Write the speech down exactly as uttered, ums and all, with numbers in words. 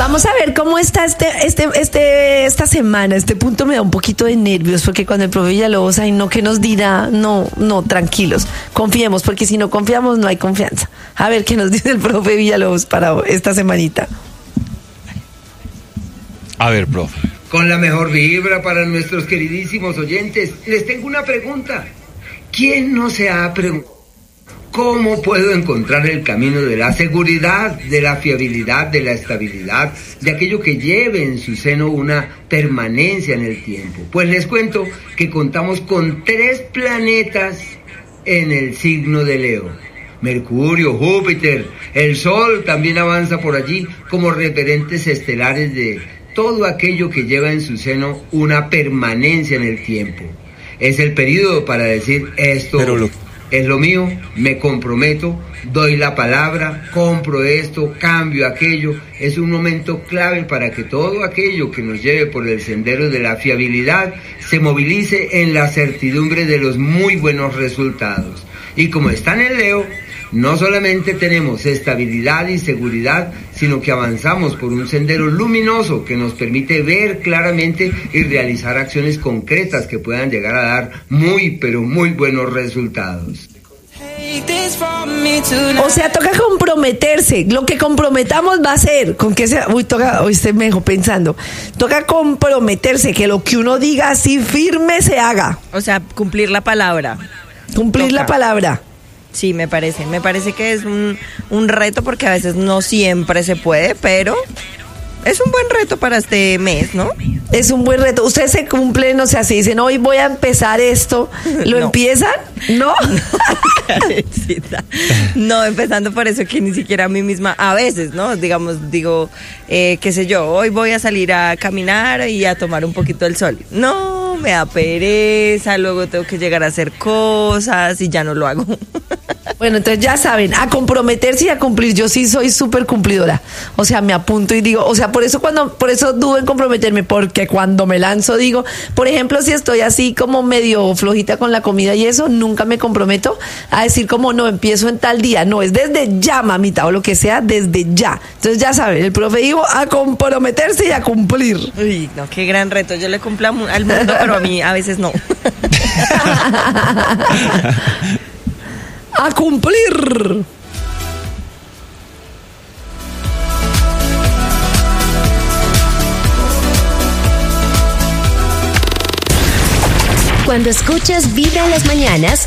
Vamos a ver cómo está este, este, este, esta semana. Este punto me da un poquito de nervios porque cuando el profe Villalobos, ay no, ¿qué nos dirá? No, no, tranquilos, confiemos, porque si no confiamos no hay confianza. A ver qué nos dice el profe Villalobos para esta semanita. A ver, profe. Con la mejor vibra para nuestros queridísimos oyentes, les tengo una pregunta. ¿Quién no se ha preguntado cómo puedo encontrar el camino de la seguridad, de la fiabilidad, de la estabilidad, de aquello que lleve en su seno una permanencia en el tiempo? Pues les cuento que contamos con tres planetas en el signo de Leo. Mercurio, Júpiter, el Sol también avanza por allí como referentes estelares de todo aquello que lleva en su seno una permanencia en el tiempo. Es el periodo para decir esto Pero lo... es lo mío, me comprometo, doy la palabra, compro esto, cambio aquello. Es un momento clave para que todo aquello que nos lleve por el sendero de la fiabilidad se movilice en la certidumbre de los muy buenos resultados. Y como está en el Leo, no solamente tenemos estabilidad y seguridad, sino que avanzamos por un sendero luminoso que nos permite ver claramente y realizar acciones concretas que puedan llegar a dar muy, pero muy buenos resultados. O sea, toca comprometerse. Lo que comprometamos va a ser. ¿Con qué se? Uy, toca. Hoy usted me dejó pensando. Toca comprometerse, que lo que uno diga así firme se haga. O sea, cumplir la palabra. Cumplir Toca. la palabra. Sí, me parece. Me parece que es un, un reto porque a veces no siempre se puede, pero es un buen reto para este mes, ¿no? Es un buen reto. Ustedes se cumplen, o sea, si dicen, hoy voy a empezar esto, ¿lo No. empiezan? ¿No? No, empezando por eso que ni siquiera a mí misma, a veces, ¿no? Digamos, digo, eh, qué sé yo, hoy voy a salir a caminar y a tomar un poquito el sol. No, me da pereza, luego tengo que llegar a hacer cosas y ya no lo hago. Bueno, entonces ya saben, a comprometerse y a cumplir. Yo sí soy súper cumplidora. O sea, me apunto y digo, o sea, por eso cuando, por eso dudo en comprometerme, porque cuando me lanzo digo, por ejemplo, si estoy así como medio flojita con la comida y eso, nunca me comprometo a decir como no, empiezo en tal día. No, es desde ya, mamita, o lo que sea, desde ya. Entonces ya saben, el profe dijo a comprometerse y a cumplir. Uy, no, qué gran reto. Yo le cumplo al mundo, pero a mí a veces no. ¡A cumplir! Cuando escuchas Vibra en las mañanas,